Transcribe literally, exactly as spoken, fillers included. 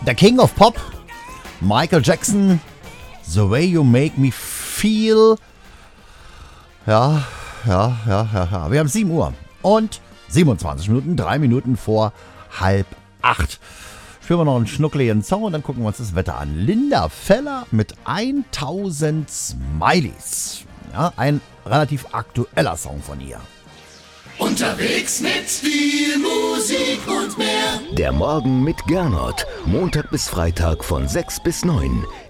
der King of Pop, Michael Jackson, The Way You Make Me Feel. Ja, ja, ja, ja, ja. Wir haben sieben Uhr und siebenundzwanzig Minuten, drei Minuten vor halb acht. Spielen wir noch einen schnuckeligen Song und dann gucken wir uns das Wetter an. Linda Feller mit tausend Smileys. Ja, ein relativ aktueller Song von ihr. Unterwegs mit viel Musik und mehr. Der Morgen mit Gernot. Montag bis Freitag von sechs bis neun.